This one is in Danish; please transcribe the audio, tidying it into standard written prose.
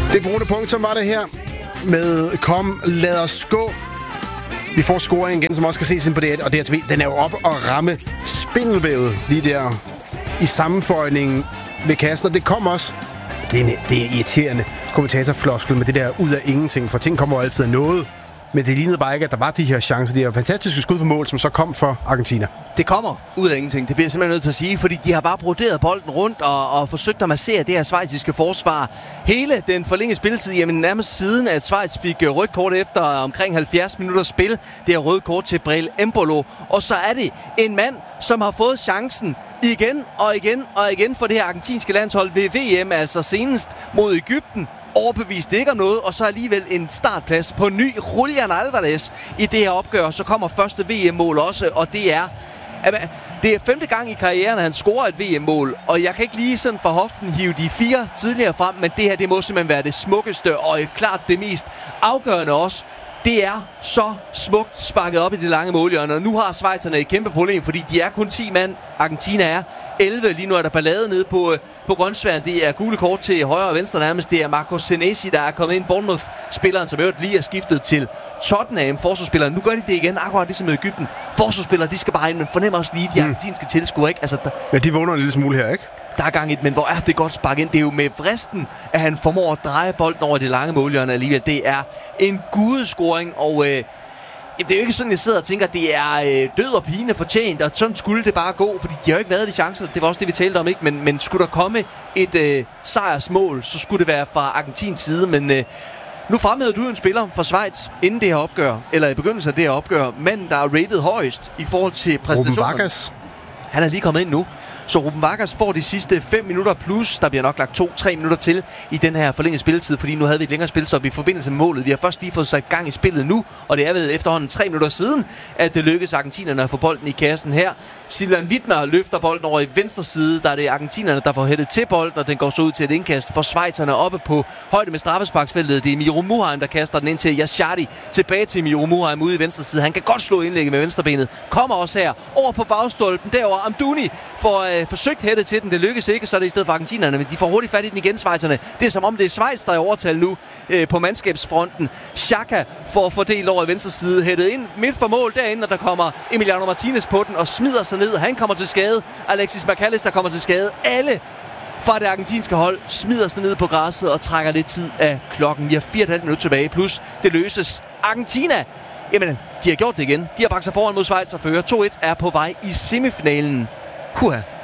Det brune punkt, som var det her med Kom, lad os gå. Vi får scoring igen, som også skal ses ind på DR og DRTV. Den er jo op og ramme spindelvævet lige der i sammenføjningen ved kassen. Og det kom også. Det er irriterende kommentatorfloskel med det der ud af ingenting, for ting kommer jo altid af noget. Men det lignede bare ikke, at der var de her chancer, de her fantastiske skud på mål, som så kom for Argentina. Det kommer ud af ingenting. Det bliver jeg simpelthen nødt til at sige, fordi de har bare broderet bolden rundt og forsøgt at massere det her schweiziske forsvar. Hele den forlængede spilletid, jamen nærmest siden, at Schweiz fik rødt kort efter omkring 70 minutter spil. Det er rødt kort til Breel Embolo. Og så er det en mand, som har fået chancen igen og igen og igen for det her argentinske landshold ved VM, altså senest mod Egypten. Overbevist ikke om noget, og så alligevel en startplads på ny Julian Alvarez i det her opgør. Så kommer første VM-mål også, og det er 5. gang i karrieren, at han scorer et VM-mål. Og jeg kan ikke lige sådan fra hoften hive de 4 tidligere frem, men det her, det må simpelthen være det smukkeste, og klart det mest afgørende også. Det er så smukt sparket op i det lange målhjørne, og nu har schweizerne et kæmpe problem, fordi de er kun 10 mand. Argentina er 11. Lige nu er der ballade nede på grønsværen. Det er gule kort til højre og venstre nærmest. Det er Marco Senesi, der er kommet ind. Bournemouth-spilleren, som øvrigt lige er skiftet til Tottenham. Forsvarsspilleren. Nu gør de det igen, akkurat ligesom med Egypten. Forsvarsspillere, de skal bare ind, men fornemmer også lige de argentinske tilskuere, ikke? Altså, ja, de vågner en lille smule her, ikke? Der er gang i det, men hvor er det godt sparket ind. Det er jo med vristen, at han formår at dreje bolden over det lange målhjørne alligevel. Det er en gudescoring, og det er jo ikke sådan, jeg sidder og tænker, at det er død og pine fortjent, og sådan skulle det bare gå, fordi de har jo ikke været de chancer. Det var også det, vi talte om, ikke? Men skulle der komme et sejrsmål, så skulle det være fra Argentins side, men nu fremhævede du en spiller fra Schweiz inden det her opgør, eller i begyndelsen af det her opgør, manden, der er rated højst i forhold til præstationen. Han er lige kommet ind nu. Så Ruben Vargas får de sidste 5 minutter plus. Der bliver nok lagt 2-3 minutter til i den her forlængede spilletid, fordi nu havde vi et længere spilstop i forbindelse med målet. Vi har først lige fået sat gang i spillet nu, og det er vel efterhånden 3 minutter siden, at det lykkedes argentinerne at få bolden i kassen her. Silvan Widmer løfter bolden over i venstre side. Der er det argentinerne, der får hættet til bolden, og den går så ud til et indkast for schweizerne oppe på højde med straffesparksfeltet. Det er Miro Muheim, der kaster den ind til Yashadi. Tilbage til Miro Muheim ude i venstre side. Han kan godt slå indlægget med venstrebenet. Kommer også her over på bagstolpen. Derover Amdouni får forsøgt hættet til den. Det lykkes ikke, så er det i stedet for argentinerne, men de får hurtigt fat i den igen, schweizerne. Det er som om det er Schweiz, der er overtal nu på mandskabsfronten. Xhaka får fordelt over i venstre side, hættet ind midt for mål derinde, og der kommer Emiliano Martinez på den og smider sig ned. Han kommer til skade. Alexis McAllister kommer til skade. Alle fra det argentinske hold smider sig ned på græsset og trækker lidt tid af klokken. Vi har 4,5 minutter tilbage, plus det løses. Argentina, jamen, de har gjort det igen. De har bragt sig foran mod Schweiz og fører 2-1, er på vej i semifinalen. Huha.